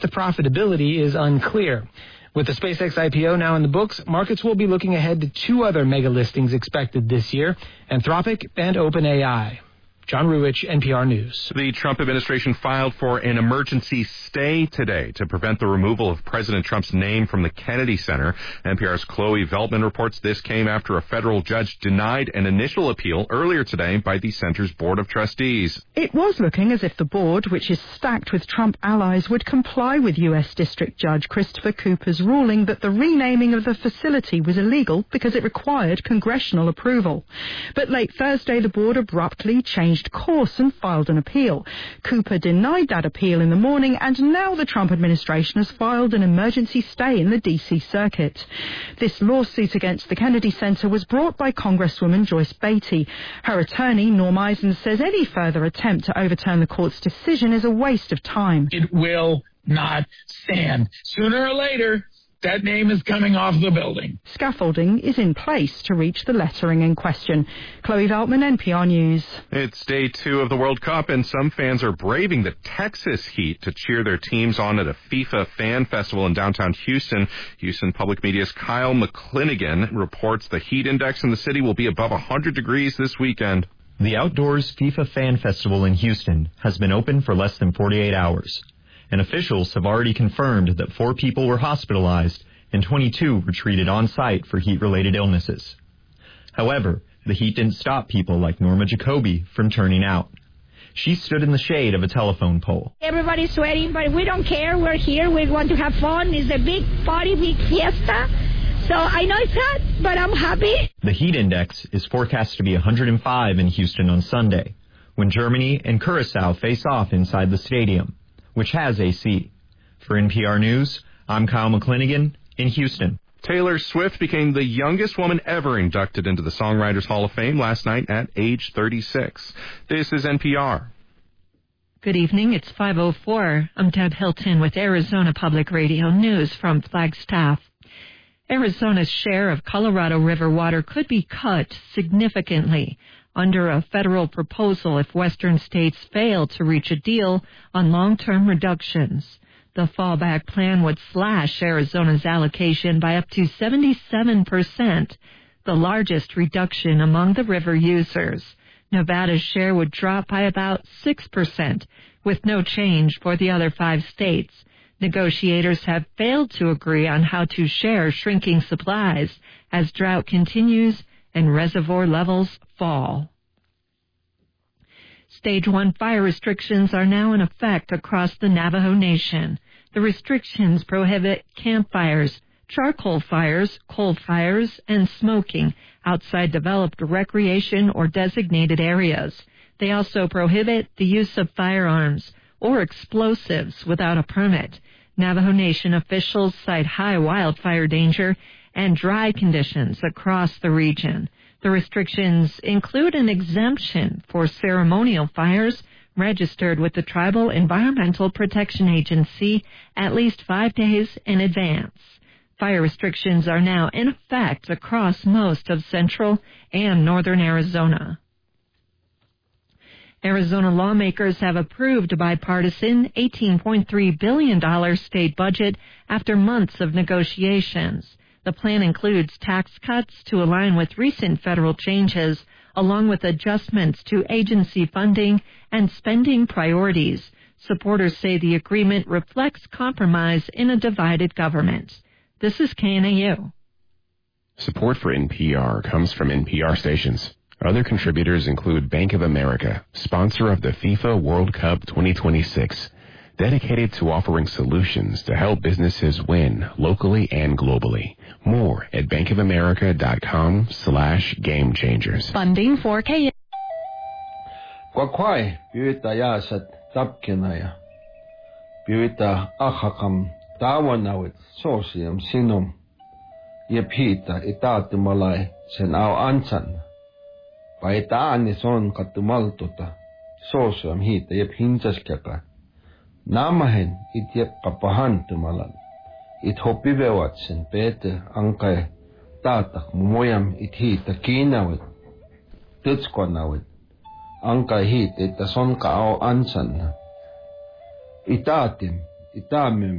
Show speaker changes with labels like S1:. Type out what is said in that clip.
S1: The profitability is unclear. With the SpaceX IPO now in the books, markets will be looking ahead to two other mega listings expected this year, Anthropic and OpenAI. John Ruwich, NPR News.
S2: The Trump administration filed for an emergency stay today to prevent the removal of President Trump's name from the Kennedy Center. NPR's Chloe Veltman reports this came after a federal judge denied an initial appeal earlier today by the center's Board of Trustees.
S3: It was looking as if the board, which is stacked with Trump allies, would comply with U.S. District Judge Christopher Cooper's ruling that the renaming of the facility was illegal because it required congressional approval. But late Thursday, the board abruptly changed course and filed an appeal. Cooper denied that appeal in the morning, and now the Trump administration has filed an emergency stay in the D.C. circuit. This lawsuit against the Kennedy Center was brought by Congresswoman Joyce Beatty. Her attorney, Norm Eisen, says any further attempt to overturn the court's decision is a waste of time.
S4: It will not stand. Sooner or later, that name is coming off the building.
S3: Scaffolding is in place to reach the lettering in question. Chloe Veltman, NPR News.
S2: It's day 2 of the World Cup, and some fans are braving the Texas heat to cheer their teams on at a FIFA fan festival in downtown Houston. Houston Public Media's Kyle McClinigan reports the heat index in the city will be above 100 degrees this weekend.
S5: The Outdoors FIFA Fan Festival in Houston has been open for less than 48 hours. And officials have already confirmed that 4 people were hospitalized and 22 were treated on site for heat-related illnesses. However, the heat didn't stop people like Norma Jacoby from turning out. She stood in the shade of a telephone pole.
S6: Everybody's sweating, but we don't care. We're here. We want to have fun. It's a big party, big fiesta. So I know it's hot, but I'm happy.
S5: The heat index is forecast to be 105 in Houston on Sunday, when Germany and Curacao face off inside the stadium, which has AC. For NPR News, I'm Kyle McClinigan in Houston.
S2: Taylor Swift became the youngest woman ever inducted into the Songwriters Hall of Fame last night at age 36. This is NPR.
S7: Good evening. It's 5:04. I'm Deb Hilton with Arizona Public Radio News from Flagstaff. Arizona's share of Colorado River water could be cut significantly under a federal proposal if western states fail to reach a deal on long-term reductions. The fallback plan would slash Arizona's allocation by up to 77%, the largest reduction among the river users. Nevada's share would drop by about 6%, with no change for the other 5 states. Negotiators have failed to agree on how to share shrinking supplies as drought continues and reservoir levels fall. Stage 1 fire restrictions are now in effect across the Navajo Nation. The restrictions prohibit campfires, charcoal fires, coal fires, and smoking outside developed recreation or designated areas. They also prohibit the use of firearms or explosives without a permit. Navajo Nation officials cite high wildfire danger and dry conditions across the region. The restrictions include an exemption for ceremonial fires registered with the Tribal Environmental Protection Agency at least 5 days in advance. Fire restrictions are now in effect across most of central and northern Arizona. Arizona lawmakers have approved a bipartisan $18.3 billion state budget after months of negotiations. The plan includes tax cuts to align with recent federal changes, along with adjustments to agency funding and spending priorities. Supporters say the agreement reflects compromise in a divided government. This is KNAU.
S8: Support for NPR comes from NPR stations. Other contributors include Bank of America, sponsor of the FIFA World Cup 2026, dedicated to offering solutions to help businesses win locally and globally. More at bankofamerica.com/gamechangers.
S3: Funding for KNAU.
S9: Kwakwai, Buita Yasat, Tapkinaya. Buita Achakam, Tawanawit, Sosium Sinum. Yepita, Itatimalai, Sen Au Ansan. Paitaani son katumaltuta, Sosium Hita, Yep Hinsaskaka. Namahen, it Yep Kapahantumalan. It Hopivewatsen, Pete, Ankai, Tatak, Moyam, it Hita, Kinawit. Tutskwanawit. Ankai hit, it the son ka au ansan. Itatim, itamim,